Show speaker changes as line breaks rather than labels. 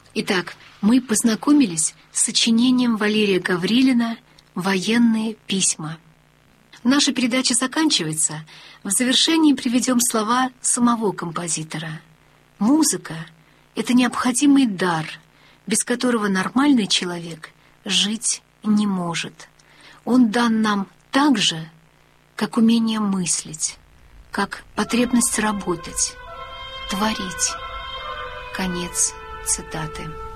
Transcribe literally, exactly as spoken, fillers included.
Итак, мы познакомились с сочинением Валерия Гаврилина «Военные письма». Наша передача заканчивается. В завершении приведем слова самого композитора. Музыка — это необходимый дар, без которого нормальный человек жить не может. Он дан нам так же, как умение мыслить, как потребность работать, творить. Конец цитаты.